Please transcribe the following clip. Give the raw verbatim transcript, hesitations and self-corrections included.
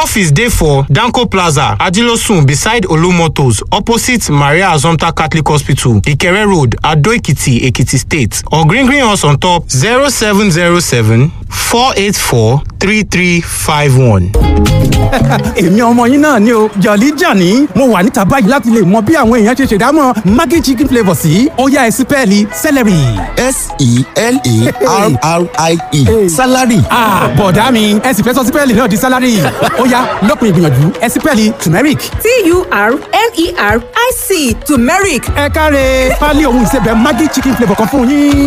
Office dey for Danko Plaza, Ajilosun beside Olumotors, opposite Maria Azomta Catholic Hospital, Ikere Road, Ado Ekiti, Ekiti State. Or green green us on top zero seven zero seven four eight four three three five one. Èmi ọmọ yín náà ni o, Jolly Johnny. Mo wà níta báyìí láti lè mọ bí àwọn èèyàn ṣe ṣèdámọ̀ Maggi chicken flavour sí. Ó yá ẹ sí pẹ́ẹ́lí celery. S E L A R R I E. Salary. Ah, bọ̀dá mi, ẹ sì fẹ́ sọ sí pẹ́ẹ́lì náà di salary. Ó yá lópin ìgbìyànjú, ẹ sí pẹ́ẹ́lì turmeric. T U R M E R I C turmeric. Ẹ káre, pálí ohun ìsebẹ̀ Maggi chicken flavour kan fún yín.